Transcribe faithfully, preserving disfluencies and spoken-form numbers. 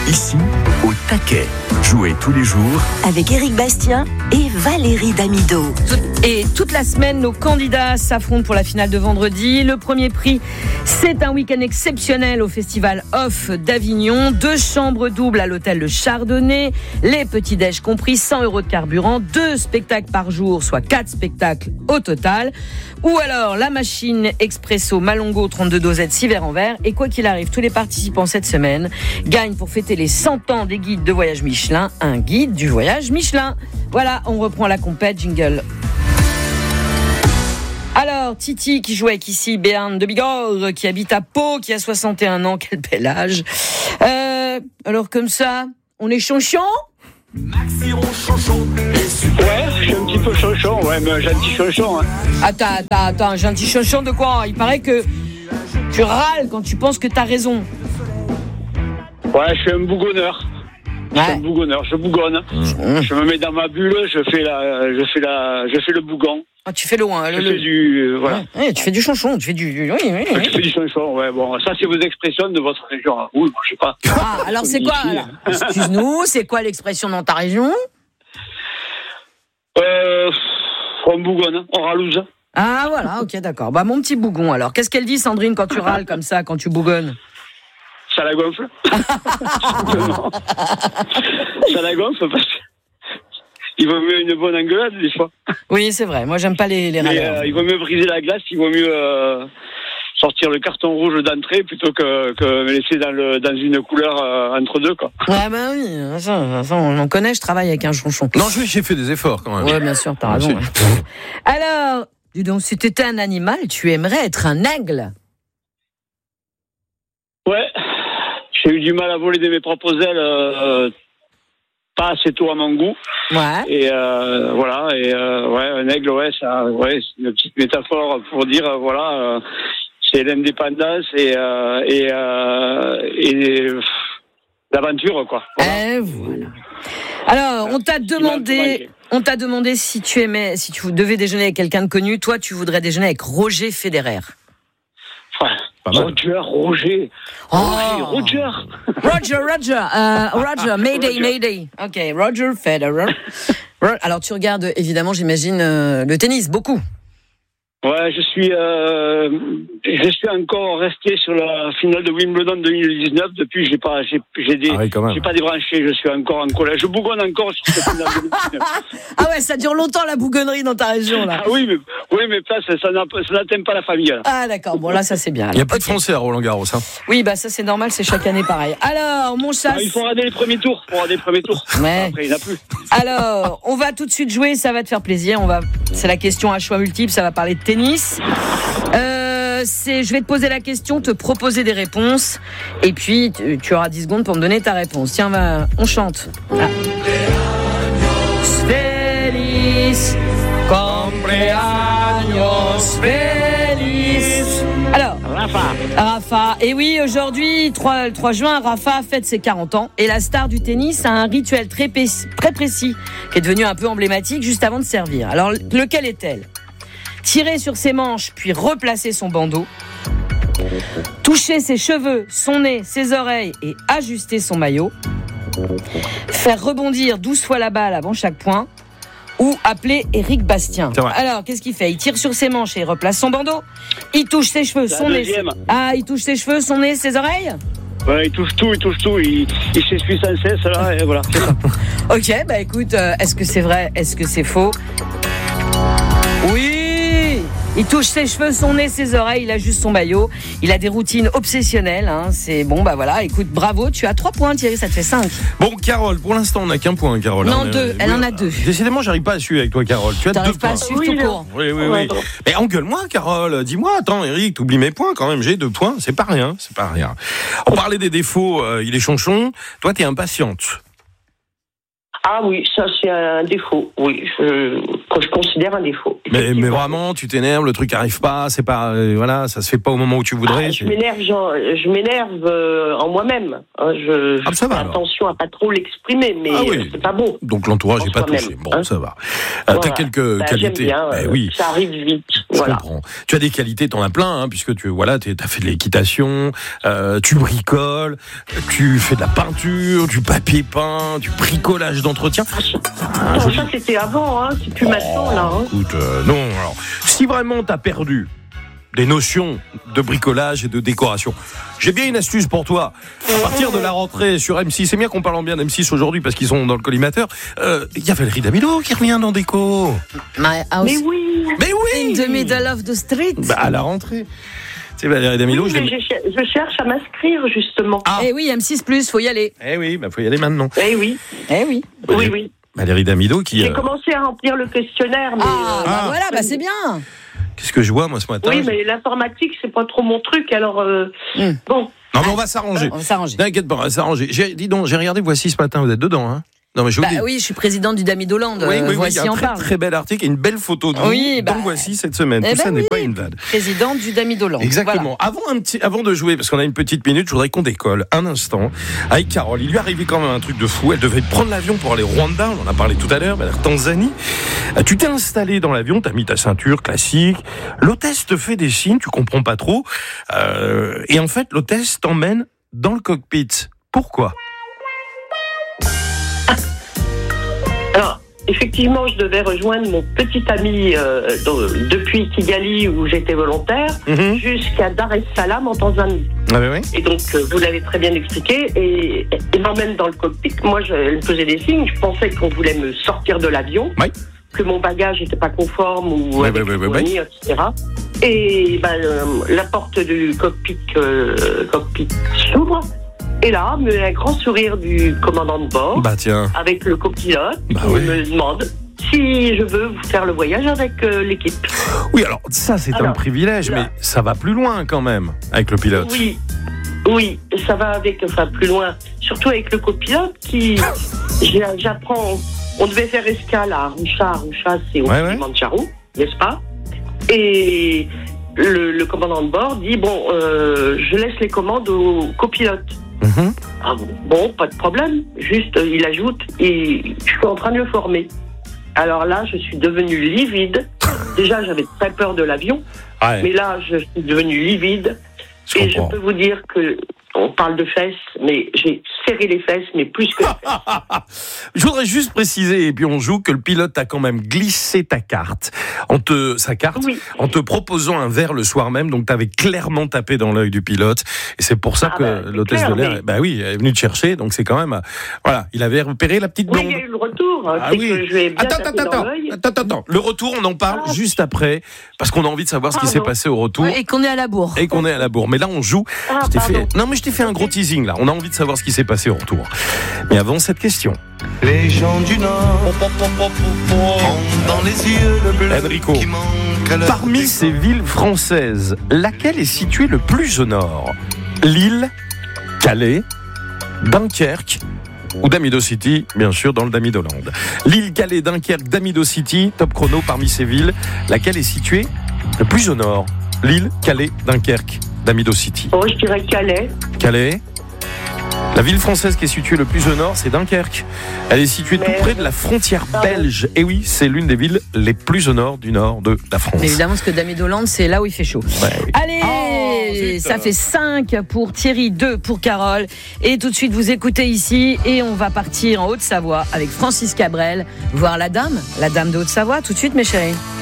Ici, au taquet. Jouez tous les jours avec Éric Bastien et Valérie Damido. Et toute la semaine, nos candidats s'affrontent pour la finale de vendredi. Le premier prix, c'est un week-end exceptionnel au Festival Off d'Avignon. Deux chambres doubles à l'hôtel Le Chardonnay, les petits-déj compris, cent euros de carburant, deux spectacles par jour, soit quatre spectacles au total. Ou alors la machine Expresso Malongo trente-deux dosettes, six verres en verre. Et quoi qu'il arrive, tous les participants cette semaine gagnent pour fêter les cent ans des guides de voyage Michelin, un guide du voyage Michelin. Voilà, on reprend la compète, jingle. Alors, Titi qui joue avec ici Béarn de Bigorre, qui habite à Pau, qui a soixante et un ans, quel bel âge. Euh, alors comme ça, on est chonchon ? Ouais, je suis un petit peu chonchon, ouais, mais un gentil chonchon. Hein. Attends, attends, attends, un gentil chonchon de quoi ? Il paraît que tu râles quand tu penses que t'as raison. Ouais, je suis un bougonneur. Je suis un bougonneur, je bougonne. Mmh. Je me mets dans ma bulle, je fais la, je fais la, je fais le bougon. Ah, tu fais loin, je le. fais du, euh, voilà. Ouais, ouais, tu fais du chonchon, tu fais du. Oui, oui, oui. Je fais du chonchon, ouais. Bon, ça c'est vos expressions de votre région. Oui, je sais pas. Ah, alors c'est quoi alors ? Excuse-nous, c'est quoi l'expression dans ta région ? Euh, on bougonne, on ralouse. Ah voilà, ok, d'accord. Bah mon petit bougon alors. Qu'est-ce qu'elle dit, Sandrine, quand tu râles comme ça, quand tu bougonnes ? Ça la gonfle. Ça la gonfle parce que il vaut mieux une bonne engueulade des fois. Oui, c'est vrai. Moi, j'aime pas les, les râleurs. Euh, il vaut mieux briser la glace, il vaut mieux euh, sortir le carton rouge d'entrée plutôt que, que me laisser dans, le, dans une couleur euh, entre deux, quoi. Ouais, bah oui, ça, ça, on en connaît, je travaille avec un chonchon. Non, j'ai fait des efforts quand même. Ouais, bien sûr, t'as raison. Ouais. Alors, dis donc, si t'étais un animal, tu aimerais être un aigle ? Ouais, j'ai eu du mal à voler de mes propres ailes, euh, pas assez tôt à mon goût. Ouais. Et euh, voilà, et euh, ouais, un aigle, ouais, ça, ouais, c'est une petite métaphore pour dire, euh, voilà, euh, c'est l'indépendance et euh, et euh, et euh, l'aventure, quoi. Voilà. Et voilà. Alors, on t'a demandé, on t'a demandé si tu aimais, si tu devais déjeuner avec quelqu'un de connu, toi, tu voudrais déjeuner avec Roger Federer. Ouais. Roger, Roger, oh. Roger, Roger, Roger, Roger, euh, Roger, Mayday, Roger. Mayday. Ok, Roger Federer. Alors tu regardes, évidemment, j'imagine euh, le tennis, beaucoup. Ouais, je suis, euh, je suis encore resté sur la finale de Wimbledon deux mille dix-neuf. Depuis, j'ai pas, j'ai, j'ai des, ah oui, j'ai pas débranché. Je suis encore en colère. Je bougonne encore sur cette finale de deux mille dix-neuf. Ah ouais, ça dure longtemps la bougonnerie dans ta région là. Ah oui, mais oui, mais ça, ça, ça, ça n'atteint pas la famille. Là. Ah d'accord. Bon là, ça c'est bien. Alors. Il y a pas okay. de Français à Roland Garros, hein. Oui, bah ça c'est normal, c'est chaque année pareil. Alors, mon chat. Ah, il faut rater les premiers tours. Faut rater les premiers tours. Ouais. Après, il n'y en a plus. Alors, on va tout de suite jouer. Ça va te faire plaisir. On va. C'est la question à choix multiples. Ça va parler de tennis. Euh, c'est, je vais te poser la question, te proposer des réponses, et puis tu, tu auras dix secondes pour me donner ta réponse. Tiens, va, on chante. Ah. Feliz, cumpleaños feliz. Alors, Rafa. Rafa. Et oui, aujourd'hui, le trois juin, Rafa fête ses quarante ans, et la star du tennis a un rituel très, très précis, qui est devenu un peu emblématique juste avant de servir. Alors, lequel est-elle ? Tirer sur ses manches, puis replacer son bandeau. Toucher ses cheveux, son nez, ses oreilles et ajuster son maillot. Faire rebondir douze fois la balle avant chaque point. Ou appeler Éric Bastien. Alors, qu'est-ce qu'il fait ? Il tire sur ses manches et il replace son bandeau. Il touche ses cheveux, la son deuxième. nez. Ah, il touche ses cheveux, son nez, ses oreilles ? Ouais, il touche tout, il touche tout. Il, il s'essuie sans cesse, là, et voilà, c'est ça. Ok, bah écoute, euh, est-ce que c'est vrai ? Est-ce que c'est faux ? Oui ! Il touche ses cheveux, son nez, ses oreilles, il ajuste son maillot. Il a des routines obsessionnelles. Hein. C'est bon, bah voilà. Écoute, bravo. Tu as trois points, Thierry. Ça te fait cinq. Bon, Carole, pour l'instant, on n'a qu'un point, Carole. Non, hein, deux. Elle oui, en a deux. Décidément, j'arrive pas à suivre avec toi, Carole. Tu as T'arrives deux pas points. à suivre oui, tout court. Oui, oui, oui. Mais engueule-moi, Carole. Dis-moi, attends, Eric, t'oublies mes points quand même. J'ai deux points. C'est pas rien. C'est pas rien. On parlait des défauts. Euh, il est chonchon. Toi, t'es impatiente. Ah oui, ça c'est un défaut. Oui, je... que je considère un défaut. Mais, mais vraiment, tu t'énerves, le truc arrive pas, c'est pas, euh, voilà, ça se fait pas au moment où tu voudrais. Ah, je m'énerve, genre, je m'énerve euh, en moi-même. Hein, je ah, je fais va, attention à pas trop l'exprimer, mais ah, oui. euh, c'est pas bon. Donc l'entourage n'est pas touché. Bon, hein, ça va. Euh, voilà. T'as quelques bah, qualités. J'aime bien, eh, euh, oui. Ça arrive vite. Je voilà. comprends. Tu as des qualités, t'en as plein, hein, puisque tu, voilà, t'as fait de l'équitation, euh, tu bricoles, tu fais de la peinture, du papier peint, du bricolage d'entretien. Ah, non, ça c'était avant, hein, c'est plus oh, maintenant là. Hein. Écoute, euh, non, alors, si vraiment t'as perdu des notions de bricolage et de décoration, j'ai bien une astuce pour toi. À partir de la rentrée sur M six, c'est bien qu'on parle bien d'M six aujourd'hui parce qu'ils sont dans le collimateur. Il euh, y a Valérie Damido qui revient dans Déco. My house. Mais oui. Mais oui. In the middle of the street. Bah, à la rentrée. C'est Valérie Damido. Oui, je, je, je cherche à m'inscrire justement. Ah. Eh oui, M six plus, faut y aller. Eh oui, bah faut y aller maintenant. Eh oui. Eh oui. Oui, oui. Valérie Damido qui. J'ai euh... commencé à remplir le questionnaire. Mais ah, euh... bah voilà, bah c'est bien. Qu'est-ce que je vois moi ce matin? Oui, mais l'informatique c'est pas trop mon truc, alors euh... mm. bon. Non, mais on va s'arranger. On va s'arranger. T'inquiète pas, on va s'arranger. J'ai, dis donc, j'ai regardé Voici ce matin. Vous êtes dedans, hein? Non, mais je vous bah dis. oui, je suis présidente du Damidoland. Oui, oui, oui, Voici il y a un en très, parle. très bel article et une belle photo de vous oui, bah, dans Voici cette semaine. Eh Tout ben ça oui. n'est pas une vanne. Présidente du Damidoland. Exactement. Voilà. Avant, un petit, avant de jouer, parce qu'on a une petite minute, je voudrais qu'on décolle un instant avec Carole. Il lui est arrivé quand même un truc de fou. Elle devait prendre l'avion pour aller au Rwanda. On en a parlé tout à l'heure, vers Tanzanie. Tu t'es installé dans l'avion, t'as mis ta ceinture classique. L'hôtesse te fait des signes, tu comprends pas trop. Euh, et en fait, l'hôtesse t'emmène dans le cockpit. Pourquoi ? Alors, effectivement, je devais rejoindre mon petit ami euh, de, depuis Kigali, où j'étais volontaire, mm-hmm. jusqu'à Dar es Salaam, en Tanzanie. Ah, oui, oui. Et donc, euh, vous l'avez très bien expliqué, et il m'emmène dans le cockpit. Moi, je, elle me faisait des signes, je pensais qu'on voulait me sortir de l'avion, oui. que mon bagage n'était pas conforme, ou oui, avec oui, oui, le oui. et cetera. Et ben, euh, la porte du cockpit, euh, cockpit s'ouvre. Et là, un grand sourire du commandant de bord, bah, tiens. avec le copilote, bah, qui oui. me demande si je veux faire le voyage avec euh, l'équipe. Oui, alors ça c'est alors, un privilège, là, mais ça va plus loin quand même avec le pilote. Oui, oui, ça va avec, enfin plus loin, surtout avec le copilote qui, j'apprends, on devait faire escale à Arusha, Arusha c'est au ouais, ouais. Kilimanjaro, n'est-ce pas? Et le, le commandant de bord dit bon, euh, je laisse les commandes au copilote. Mmh. Ah bon, pas de problème. Juste, euh, il ajoute, et je suis en train de le former. Alors là, je suis devenue livide. Déjà, j'avais très peur de l'avion, ouais. mais là, je suis devenue livide. Je et comprends. je peux vous dire que on parle de fesses, mais j'ai serré les fesses, mais plus que les fesses. Je voudrais juste préciser, et puis on joue, que le pilote a quand même glissé ta carte, en te, sa carte, oui. en te proposant un verre le soir même, donc tu avais clairement tapé dans l'œil du pilote, et c'est pour ça ah que bah, l'hôtesse clair, de l'air, mais... bah oui, elle est venue te chercher, donc c'est quand même, voilà, il avait repéré la petite blonde. Oui, il y a eu le retour, ah, c'est oui. que je vais bien attends, taper attends, dans attends, l'œil. attends, attends, le retour, on en parle ah. juste après, parce qu'on a envie de savoir ce qui pardon. s'est passé au retour. Ouais, et qu'on est à la bourre. Et qu'on est à la bourre. Mais là, on joue. Ah, je t'ai fait... Non, mais je t'ai fait un gros teasing, là. On a envie de savoir ce qui s'est passé au retour. Mais avant cette question. Les gens du Nord ont dans les yeux le bleu Enrico, qui manque à leur parmi ces villes françaises, laquelle est située le plus au nord? Lille, Calais, Dunkerque ou Damido City, bien sûr, dans le Damidoland. Lille, Calais, Dunkerque, Damido City, top chrono parmi ces villes. Laquelle est située le plus au nord? Lille, Calais, Dunkerque, Damido City. Oh, je dirais Calais. Calais. La ville française qui est située le plus au nord, c'est Dunkerque. Elle est située mais... tout près de la frontière belge. Et oui, c'est l'une des villes les plus au nord du nord de la France. Mais évidemment, parce que Damidoland, c'est là où il fait chaud. Ouais, oui. Allez, oh, ça fait cinq pour Thierry, deux pour Carole. Et tout de suite, vous écoutez ici. Et on va partir en Haute-Savoie avec Francis Cabrel, voir la dame, la dame de Haute-Savoie. Tout de suite, mes chéris.